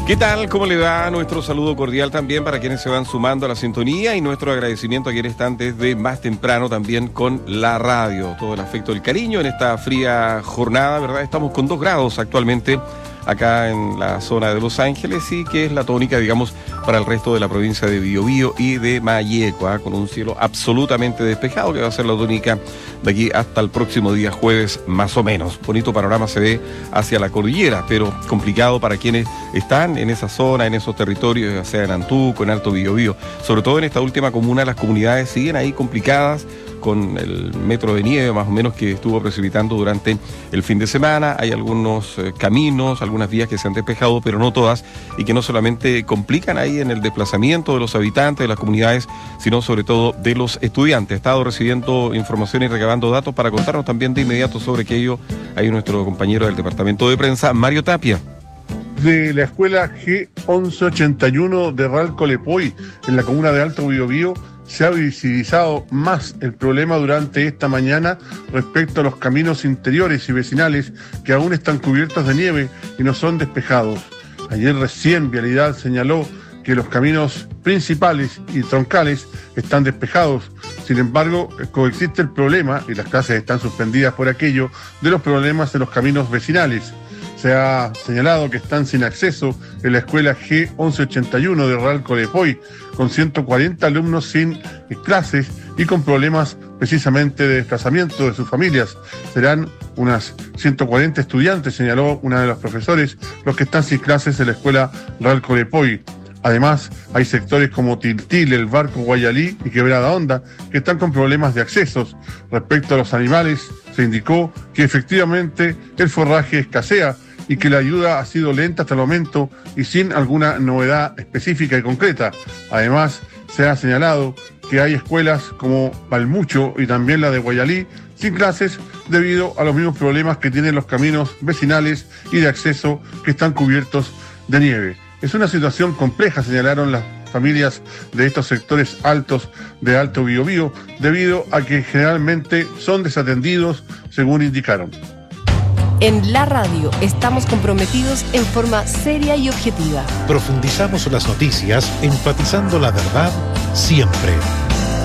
¿Qué tal? ¿Cómo le va? Nuestro saludo cordial también para quienes se van sumando a la sintonía y nuestro agradecimiento a quienes están desde más temprano también con la radio. Todo el afecto, el cariño en esta fría jornada, ¿verdad? Estamos con 2 grados actualmente acá en la zona de Los Ángeles y que es la tónica, digamos, para el resto de la provincia de Biobío y de Malleco, con un cielo absolutamente despejado que va a ser la tónica de aquí hasta el próximo día jueves más o menos. Bonito panorama se ve hacia la cordillera, pero complicado para quienes están en esa zona, en esos territorios, ya sea en Antuco, en Alto Biobío. Sobre todo en esta última comuna, las comunidades siguen ahí complicadas con el metro de nieve más o menos que estuvo precipitando durante el fin de semana. Hay algunos caminos, algunas vías que se han despejado, pero no todas, y que no solamente complican ahí en el desplazamiento de los habitantes de las comunidades, sino sobre todo de los estudiantes. He estado recibiendo información y recabando datos para contarnos también de inmediato sobre aquello. Hay nuestro compañero del departamento de prensa, Mario Tapia. De la escuela G1181 de Ralco Lepoy, en la comuna de Alto Biobío, se ha visibilizado más el problema durante esta mañana respecto a los caminos interiores y vecinales que aún están cubiertos de nieve y no son despejados. Ayer recién Vialidad señaló que los caminos principales y troncales están despejados. Sin embargo, coexiste el problema, y las clases están suspendidas por aquello, de los problemas de los caminos vecinales. Se ha señalado que están sin acceso en la escuela G1181 de Ralco Lepoy, con 140 alumnos sin clases y con problemas precisamente de desplazamiento de sus familias. Serán unas 140 estudiantes, señaló una de los profesores, los que están sin clases en la escuela Ralco Lepoy. Además, hay sectores como Tiltil, El Barco, Guayalí y Quebrada Honda que están con problemas de accesos. Respecto a los animales, se indicó que efectivamente el forraje escasea y que la ayuda ha sido lenta hasta el momento y sin alguna novedad específica y concreta. Además, se ha señalado que hay escuelas como Palmucho y también la de Guayalí sin clases debido a los mismos problemas que tienen los caminos vecinales y de acceso que están cubiertos de nieve. Es una situación compleja, señalaron las familias de estos sectores altos de Alto Biobío, debido a que generalmente son desatendidos, según indicaron. En la radio estamos comprometidos en forma seria y objetiva. Profundizamos las noticias, enfatizando la verdad siempre.